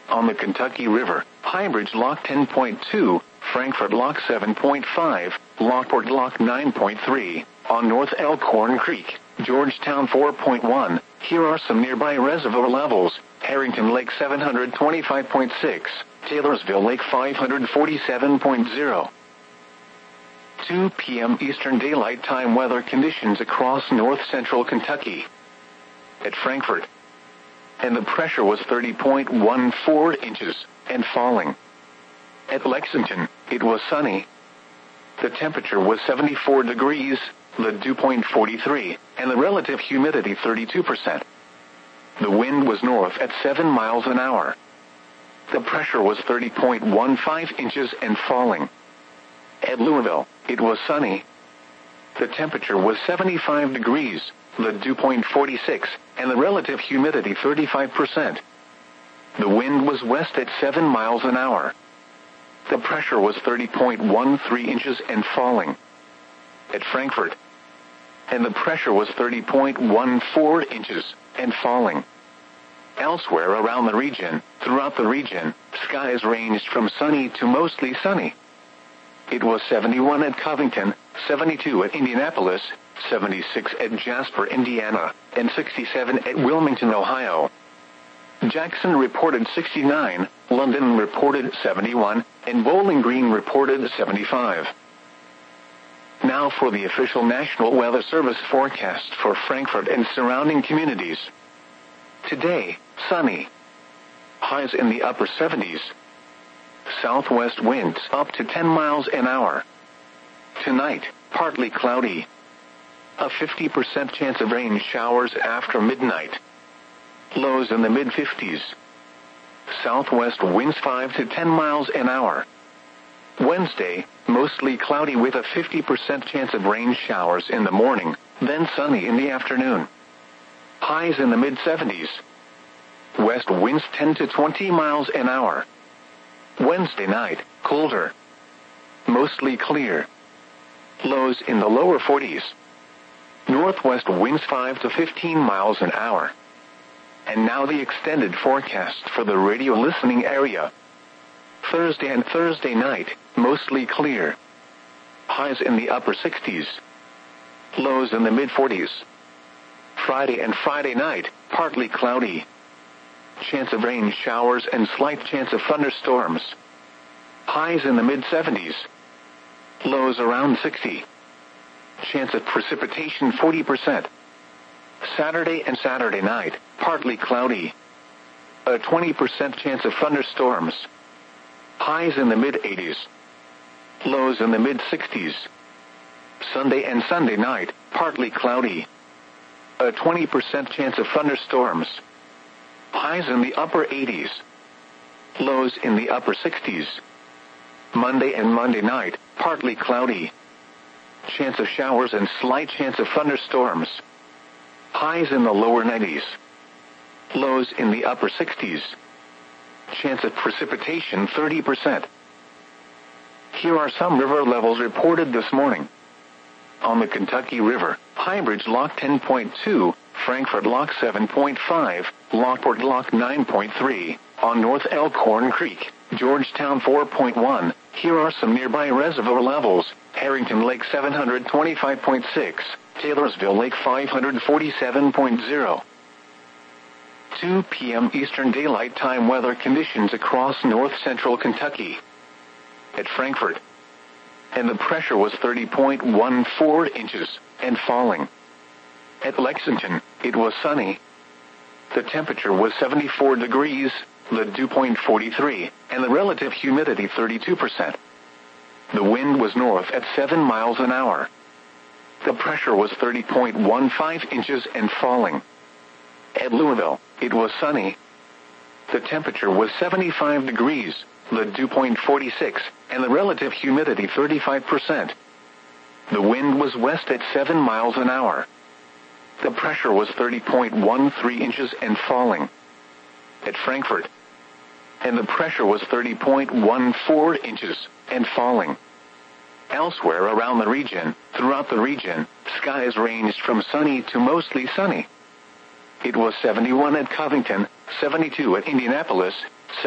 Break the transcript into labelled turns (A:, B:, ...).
A: On the Kentucky River, Highbridge Lock 10.2, Frankfort Lock 7.5, Lockport Lock 9.3, on North Elkhorn Creek, Georgetown 4.1. Here are some nearby reservoir levels: Harrington Lake 725.6, Taylorsville Lake 547.0. 2 p.m. Eastern Daylight Time weather conditions across north-central Kentucky. At Frankfort, and the pressure was 30.14 inches, and falling. At Lexington, it was sunny. The temperature was 74 degrees, the dew point 43, and the relative humidity 32%. The wind was north at 7 miles an hour. The pressure was 30.15 inches and falling. At Louisville, it was sunny. The temperature was 75 degrees, the dew point 46, and the relative humidity 35%. The wind was west at 7 miles an hour. The pressure was 30.13 inches and falling. At Frankfort, and the pressure was 30.14 inches and falling. Elsewhere around the region, throughout the region, skies ranged from sunny to mostly sunny. It was 71 at Covington, 72 at Indianapolis, 76 at Jasper, Indiana, and 67 at Wilmington, Ohio. Jackson reported 69, London reported 71, and Bowling Green reported 75. Now for the official National Weather Service forecast for Frankfort and surrounding communities. Today, sunny. Highs in the upper 70s. Southwest winds up to 10 miles an hour. Tonight, partly cloudy. A 50% chance of rain showers after midnight. Lows in the mid-50s. Southwest winds 5 to 10 miles an hour. Wednesday, mostly cloudy with a 50% chance of rain showers in the morning, then sunny in the afternoon. Highs in the mid-70s. West winds 10 to 20 miles an hour. Wednesday night, colder. Mostly clear. Lows in the lower 40s. Northwest winds 5 to 15 miles an hour. And now the extended forecast for the radio listening area. Thursday and Thursday night, mostly clear. Highs in the upper 60s. Lows in the mid-40s. Friday and Friday night, partly cloudy. Chance of rain showers and slight chance of thunderstorms. Highs in the mid-70s. Lows around 60. Chance of precipitation 40%. Saturday and Saturday night, partly cloudy. A 20% chance of thunderstorms. Highs in the mid-80s. Lows in the mid-60s. Sunday and Sunday night, partly cloudy. A 20% chance of thunderstorms. Highs in the upper 80s. Lows in the upper 60s. Monday and Monday night, partly cloudy. Chance of showers and slight chance of thunderstorms. Highs in the lower 90s. Lows in the upper 60s. Chance of precipitation 30%. Here are some river levels reported this morning. On the Kentucky River, Highbridge Lock 10.2, Frankfort Lock 7.5, Lockport Lock 9.3, on North Elkhorn Creek, Georgetown 4.1. Here are some nearby reservoir levels: Harrington Lake 725.6, Taylorsville Lake 547.0. 2 p.m. Eastern Daylight Time weather conditions across north-central Kentucky. At Frankfort, and the pressure was 30.14 inches, and falling. At Lexington, it was sunny. The temperature was 74 degrees, the dew point 43, and the relative humidity 32%. The wind was north at 7 miles an hour. The pressure was 30.15 inches and falling. At Louisville, it was sunny. The temperature was 75 degrees, the dew point 46, and the relative humidity 35%. The wind was west at 7 miles an hour. The pressure was 30.13 inches and falling. At Frankfort, and the pressure was 30.14 inches and falling. Elsewhere around the region, throughout the region, skies ranged from sunny to mostly sunny. It was 71 at Covington, 72 at Indianapolis,